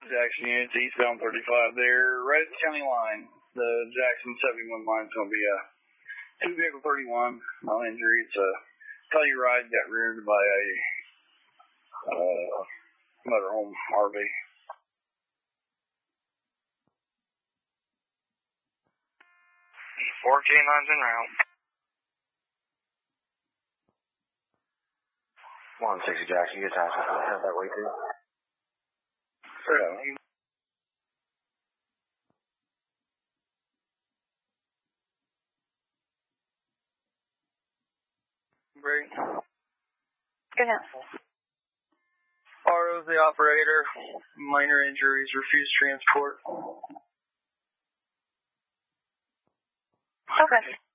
Jackson units, eastbound 35 there, right at the county line. The Jackson 71 line is going to be a 2-vehicle 31, no injury. It's a Telluride got reared by a motorhome RV. 4 canines en route. 160 Jackson, you get attached. I'll head that way too. Yeah. Great. Good enough. RO's the operator. Minor injuries, refused transport. Okay.